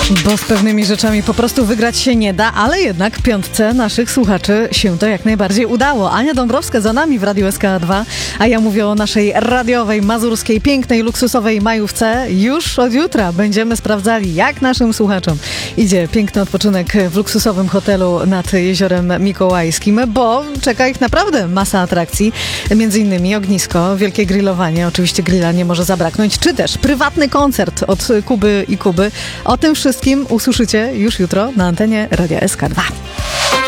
Bo z pewnymi rzeczami po prostu wygrać się nie da, ale jednak piątce naszych słuchaczy się to jak najbardziej udało. Ania Dąbrowska za nami w Radiu SK2, a ja mówię o naszej radiowej, mazurskiej, pięknej, luksusowej majówce. Już od jutra będziemy sprawdzali, jak naszym słuchaczom idzie piękny odpoczynek w luksusowym hotelu nad Jeziorem Mikołajskim, bo czeka ich naprawdę masa atrakcji, między innymi ognisko, wielkie grillowanie, oczywiście grilla nie może zabraknąć, czy też prywatny koncert od Kuby i Kuby. O tym wszystkim usłyszycie już jutro na antenie Radia SK2.